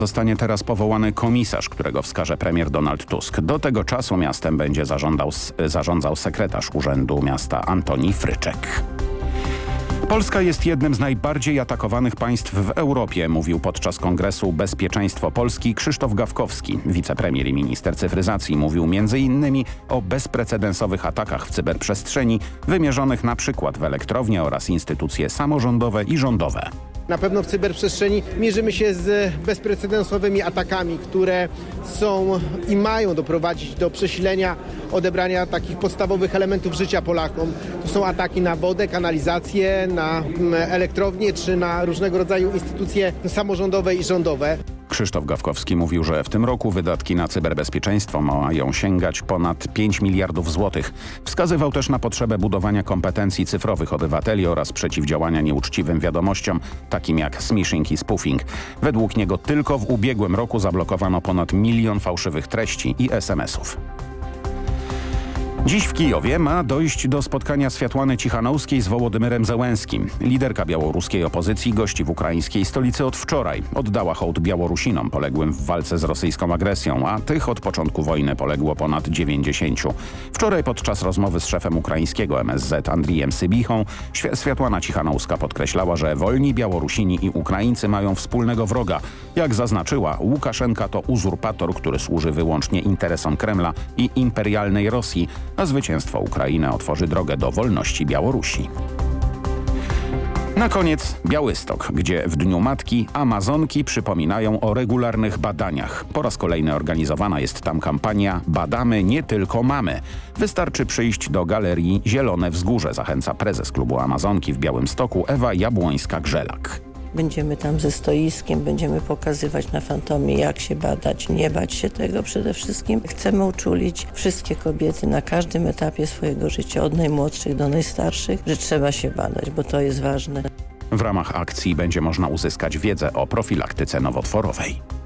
Zostanie teraz powołany komisarz, którego wskaże premier Donald Tusk. Do tego czasu miastem będzie zarządzał sekretarz Urzędu Miasta Antoni Fryczek. Polska jest jednym z najbardziej atakowanych państw w Europie, mówił podczas kongresu Bezpieczeństwo Polski Krzysztof Gawkowski. Wicepremier i minister cyfryzacji mówił m.in. o bezprecedensowych atakach w cyberprzestrzeni wymierzonych na przykład w elektrownie oraz instytucje samorządowe i rządowe. Na pewno w cyberprzestrzeni mierzymy się z bezprecedensowymi atakami, które są i mają doprowadzić do przesilenia, odebrania takich podstawowych elementów życia Polakom. To są ataki na wodę, kanalizację, na elektrownie czy na różnego rodzaju instytucje samorządowe i rządowe. Krzysztof Gawkowski mówił, że w tym roku wydatki na cyberbezpieczeństwo mają sięgać ponad 5 miliardów złotych. Wskazywał też na potrzebę budowania kompetencji cyfrowych obywateli oraz przeciwdziałania nieuczciwym wiadomościom, takim jak smishing i spoofing. Według niego tylko w ubiegłym roku zablokowano ponad 1 milion fałszywych treści i SMS-ów. Dziś w Kijowie ma dojść do spotkania Swiatłany Cichanouskiej z Wołodymyrem Zełenskim. Liderka białoruskiej opozycji gości w ukraińskiej stolicy od wczoraj. Oddała hołd Białorusinom poległym w walce z rosyjską agresją, a tych od początku wojny poległo ponad 90. Wczoraj podczas rozmowy z szefem ukraińskiego MSZ Andrijem Sybichą Swiatłana Cichanouska podkreślała, że wolni Białorusini i Ukraińcy mają wspólnego wroga. Jak zaznaczyła, Łukaszenka to uzurpator, który służy wyłącznie interesom Kremla i imperialnej Rosji, a zwycięstwo Ukrainy otworzy drogę do wolności Białorusi. Na koniec Białystok, gdzie w Dniu Matki Amazonki przypominają o regularnych badaniach. Po raz kolejny organizowana jest tam kampania Badamy nie tylko mamy. Wystarczy przyjść do galerii Zielone Wzgórze, zachęca prezes klubu Amazonki w Białymstoku Ewa Jabłońska-Grzelak. Będziemy tam ze stoiskiem, będziemy pokazywać na Fantomie, jak się badać, nie bać się tego przede wszystkim. Chcemy uczulić wszystkie kobiety na każdym etapie swojego życia, od najmłodszych do najstarszych, że trzeba się badać, bo to jest ważne. W ramach akcji będzie można uzyskać wiedzę o profilaktyce nowotworowej.